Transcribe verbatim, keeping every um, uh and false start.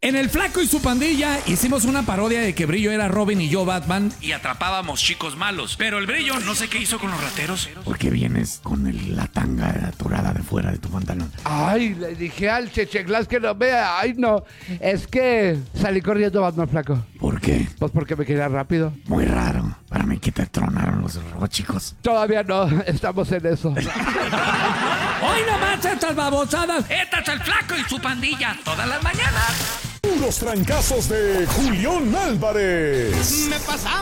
En El Flaco y su Pandilla hicimos una parodia de que Brillo era Robin y yo Batman y atrapábamos chicos malos. Pero el Brillo no sé qué hizo con los rateros. ¿Por qué vienes con el- la tanga atorada de fuera de tu pantalón? Ay, le dije al Checheglas que no vea. Ay, no. Es que salí corriendo, Batman Flaco. ¿Por qué? Pues porque me quería rápido. Muy raro. Para mí que te tronaron los chicos. Todavía no, estamos en eso. Hoy nomás estas babosadas. Este es El Flaco y su Pandilla. Todas las mañanas. Puros trancazos de Julián Álvarez. Me pasaba